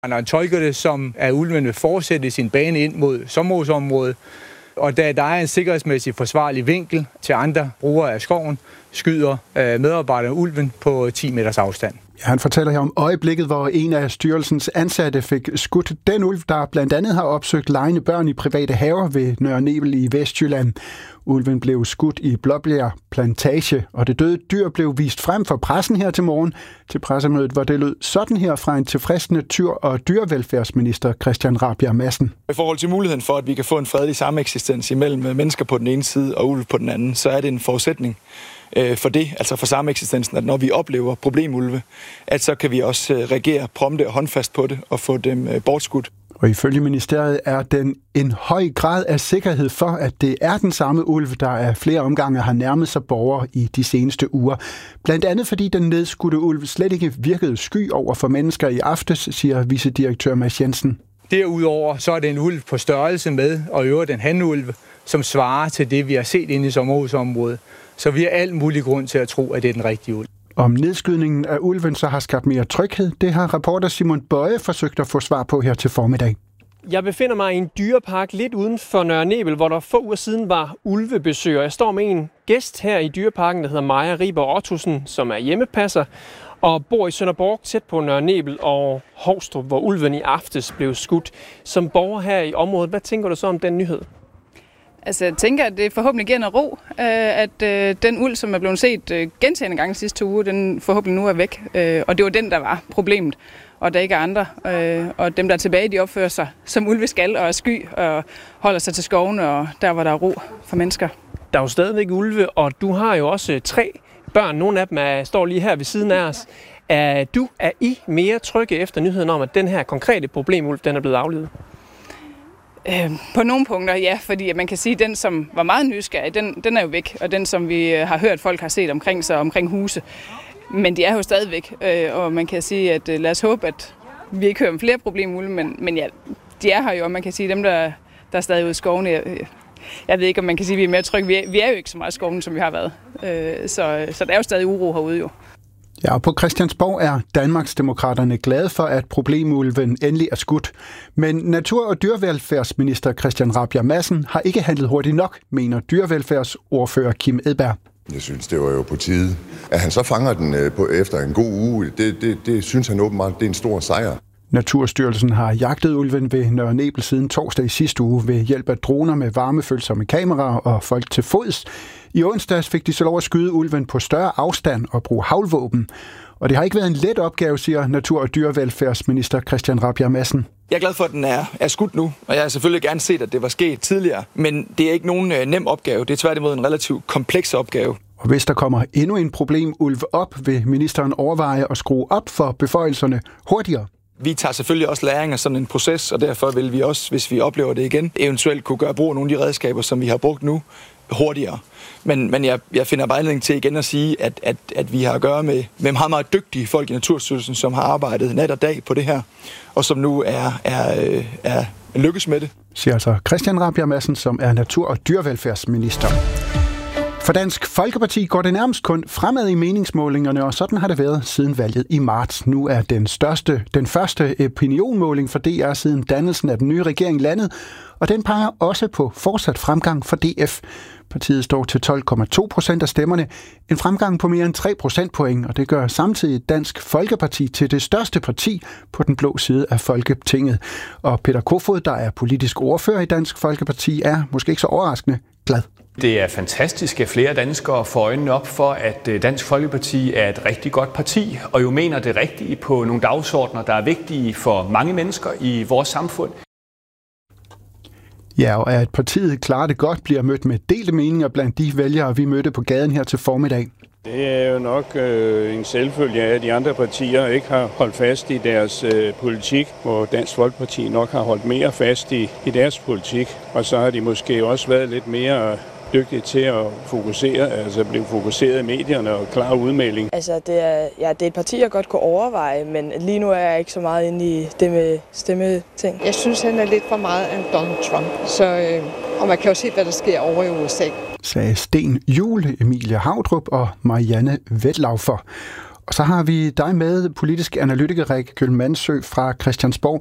Man tolker det som, at ulven vil fortsætte sin bane ind mod sommerhusområdet, og da der er en sikkerhedsmæssig forsvarlig vinkel til andre brugere af skoven, skyder medarbejderne ulven på 10 meters afstand. Ja, han fortæller her om øjeblikket, hvor en af styrelsens ansatte fik skudt den ulv, der blandt andet har opsøgt legende børn i private haver ved Nørre Nebel i Vestjylland. Ulven blev skudt i Blåbjerg Plantage, og det døde dyr blev vist frem for pressen her til morgen til pressemødet, hvor det lød sådan her fra en tilfreds natur- og dyrevelfærdsminister Christian Rabjerg Madsen. I forhold til muligheden for, at vi kan få en fredelig sameksistens imellem mennesker på den ene side og ulve på den anden, så er det en forudsætning for det, altså for sameksistensen, at når vi oplever problemulve, at så kan vi også reagere prompte og håndfast på det og få dem bortskudt. Og ifølge ministeriet er den en høj grad af sikkerhed for, at det er den samme ulv, der af flere omgange har nærmet sig borgere i de seneste uger. Blandt andet fordi den nedskudte ulv slet ikke virkede sky over for mennesker i aftes, siger vicedirektør Mads Jensen. Derudover så er det en ulv på størrelse med, og i øvrigt en hanulv, som svarer til det, vi har set inde i sommerhusområdet. Så vi har al mulig grund til at tro, at det er den rigtige ulv. Om nedskydningen af ulven så har skabt mere tryghed, det har reporter Simon Bøje forsøgt at få svar på her til formiddag. Jeg befinder mig i en dyrepark lidt uden for Nørre Nebel, hvor der få uger siden var ulvebesøg. Jeg står med en gæst her i dyreparken, der hedder Maja Riber Ottosen, som er hjemmepasser og bor i Sønderborg tæt på Nørre Nebel og Hovstrup, hvor ulven i aftes blev skudt. Som borger her i området, hvad tænker du så om den nyhed? Altså, jeg tænker, at det forhåbentlig giver noget ro, at den ulv, som er blevet set gentagne gange sidste 2 uger, den forhåbentlig nu er væk. Og det var den, der var problemet, og der ikke er andre. Og dem, der er tilbage, de opfører sig som ulve skal og er sky og holder sig til skovene, og der, hvor der er ro for mennesker. Der er jo stadigvæk ulve, og du har jo også 3 børn. Nogle af dem står lige her ved siden af os. Er I mere trygge efter nyheden om, at den her konkrete problemulv, den er blevet aflivet? På nogle punkter, ja, fordi man kan sige, at den, som var meget nysgerrig, den er jo væk, og den, som vi har hørt, folk har set omkring sig, omkring huse, men de er jo stadigvæk, og man kan sige, at lad os håbe, at vi ikke hører om flere problemer, men ja, de er her jo, og man kan sige, dem, der er stadig ude i skovene, jeg ved ikke, om man kan sige, at vi er mere trygge, vi er jo ikke så meget i skoven, som vi har været, så der er jo stadig uro herude jo. Ja, og på Christiansborg er Danmarksdemokraterne glade for, at problemulven endelig er skudt. Men natur- og dyrevelfærdsminister Christian Rabjerg Madsen har ikke handlet hurtigt nok, mener dyrevelfærdsordfører Kim Edberg. Jeg synes, det var jo på tide. At han så fanger den efter en god uge, det synes han åbenbart, det er en stor sejr. Naturstyrelsen har jagtet ulven ved Nørre Nebel siden torsdag i sidste uge ved hjælp af droner med varmefølsomme kameraer og folk til fods. I onsdags fik de så lov at skyde ulven på større afstand og bruge haglvåben. Og det har ikke været en let opgave, siger natur- og dyrevelfærdsminister Christian Rabjerg Madsen. Jeg er glad for, at den er skudt nu, og jeg har selvfølgelig gerne set, at det var sket tidligere. Men det er ikke nogen nem opgave. Det er tværtimod en relativt kompleks opgave. Og hvis der kommer endnu en problemulv op, vil ministeren overveje at skrue op for beføjelserne hurtigere. Vi tager selvfølgelig også læring af sådan en proces, og derfor vil vi også, hvis vi oplever det igen, eventuelt kunne gøre brug af nogle af de redskaber, som vi har brugt nu, hurtigere. Men jeg finder bare anledning til igen at sige, at vi har at gøre med meget, meget dygtige folk i Naturstyrelsen, som har arbejdet nat og dag på det her, og som nu er lykkes med det. Siger altså Christian Rabjerg Madsen, som er natur- og dyrevelfærdsminister. For Dansk Folkeparti går det nærmest kun fremad i meningsmålingerne, og sådan har det været siden valget i marts. Nu er den første opinionmåling for DR siden dannelsen af den nye regering landet, og den peger også på fortsat fremgang for DF. Partiet står til 12,2% af stemmerne, en fremgang på mere end 3 procentpoint, og det gør samtidig Dansk Folkeparti til det største parti på den blå side af Folketinget. Og Peter Kofod, der er politisk ordfører i Dansk Folkeparti, er måske ikke så overraskende glad. Det er fantastisk, at flere danskere får øjnene op for, at Dansk Folkeparti er et rigtig godt parti, og jo mener det rigtige på nogle dagsordner, der er vigtige for mange mennesker i vores samfund. Ja, og at partiet klarer det godt, bliver mødt med delte meninger blandt de vælgere, vi mødte på gaden her til formiddag. Det er jo nok en selvfølge af, at de andre partier ikke har holdt fast i deres politik, hvor Dansk Folkeparti nok har holdt mere fast i deres politik. Og så har de måske også været lidt mere dygtige til at fokusere, altså blive fokuseret i medierne og klar udmelding. Altså det er et parti, jeg godt kunne overveje, men lige nu er jeg ikke så meget inde i det med stemmeting. Jeg synes, han er lidt for meget af Donald Trump, og man kan jo se, hvad der sker over i USA. Sagde Sten Juhl, Emilie Haudrup og Marianne Vetlaufer. Og så har vi dig med, politisk analytiker Rikke Kjølmandsø fra Christiansborg.